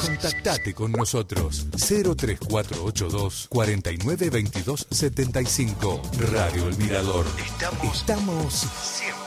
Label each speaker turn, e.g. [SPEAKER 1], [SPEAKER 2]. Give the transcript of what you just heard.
[SPEAKER 1] Contactate con nosotros 03482 49 22 75. Radio El Mirador. Estamos siempre.